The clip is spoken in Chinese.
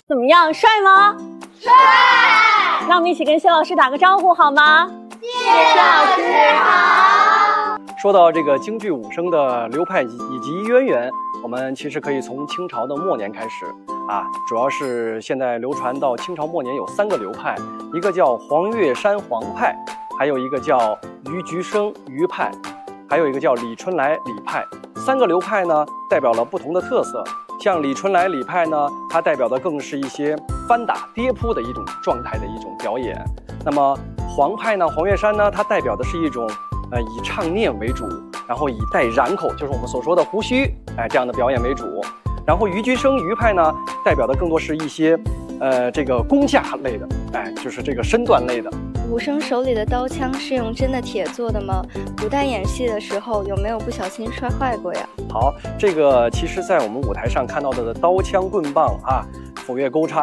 怎么样，帅吗？ 帅！ 那我们一起跟谢老师打个招呼好吗？ 谢老师好。 说到这个京剧武生的流派以及渊源，我们其实可以从清朝的末年开始啊，主要是现在流传到清朝末年有3个流派，一个叫黄岳山黄派，还有一个叫余菊生余派，还有一个叫李春来李派。3个流派呢，代表了不同的特色。像李春来李派呢，它代表的更是一些翻打跌扑的一种状态的一种表演。那么黄派呢，黄岳山呢，它代表的是一种以唱念为主，然后以带髯口，就是我们所说的胡须，这样的表演为主。然后余菊生余派呢，代表的更多是一些这个功架类的，就是这个身段类的。 武生手里的刀枪是用真的铁做的吗？古代演戏的时候有没有不小心摔坏过呀？ 好，这个其实在我们舞台上看到的刀枪棍棒啊，斧钺钩叉